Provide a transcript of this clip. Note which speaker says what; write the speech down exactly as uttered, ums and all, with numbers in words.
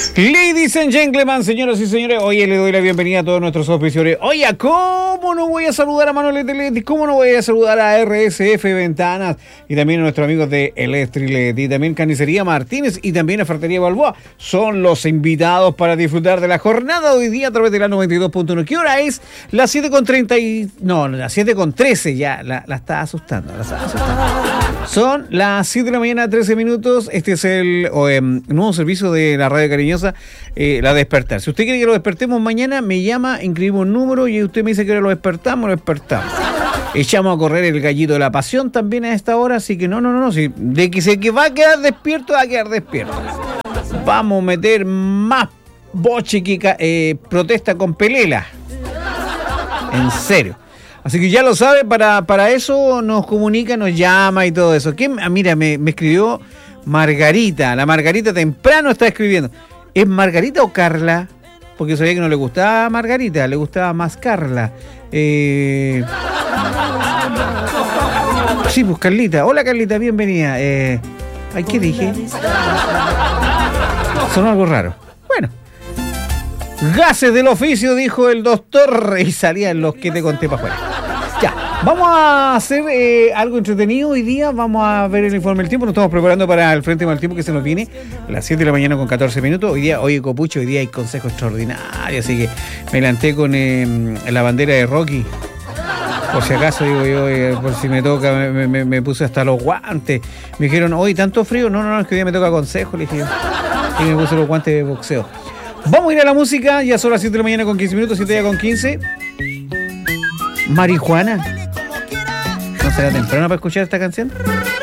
Speaker 1: Ladies and gentlemen, señoras y señores, hoy le doy la bienvenida a todos nuestros auspiciadores. Oye, ¿cómo no voy a saludar a Manuel Teletti? ¿Cómo no voy a saludar a R S F Ventanas? Y también a nuestros amigos de Electrilet y también Carnicería Martínez y también a Ferretería Balboa. Son los invitados para disfrutar de la jornada de hoy día a través de la noventa y dos punto uno. ¿Qué hora es? Las siete con treinta y... No, las siete con trece ya. La, la está asustando, la está asustando. Son las siete de la mañana, trece minutos. Este es el o, eh, nuevo servicio de la radio cariñosa, eh, la despertar. Si usted quiere que lo despertemos mañana, me llama, inscribimos un número y usted me dice que lo despertamos, lo despertamos. Echamos a correr el gallito de la pasión también a esta hora, así que no, no, no, no. Si de que se que va a quedar despierto, va a quedar despierto. Vamos a meter más boche que eh, protesta con Pelela. En serio. Así que ya lo sabe, para, para eso nos comunica, nos llama y todo eso. ¿Quién? Ah, mira, me, me escribió Margarita. La Margarita temprano está escribiendo. ¿Es Margarita o Carla? Porque sabía que no le gustaba Margarita, le gustaba más Carla. Eh... Sí, pues Carlita. Hola Carlita, bienvenida. Eh... Ay, ¿qué dije? Sonó algo raro. Bueno. Gases del oficio, dijo el doctor, y salían los que te conté para afuera. Ya, vamos a hacer eh, algo entretenido hoy día. Vamos a ver el informe del tiempo. Nos estamos preparando para el frente mal tiempo que se nos viene a las siete de la mañana con catorce minutos. Hoy día, oye Copucho, hoy día hay consejo extraordinario, así que me levanté con eh, la bandera de Rocky. Por si acaso, digo yo, eh, por si me toca, me, me, me puse hasta los guantes. Me dijeron, oye, ¿tanto frío? No, no, no, es que hoy día me toca consejo, le dije yo. Y me puse los guantes de boxeo. Vamos a ir a la música, ya son las siete de la mañana con quince minutos, siete ya con quince. Marihuana. ¿No será temprano para escuchar esta canción?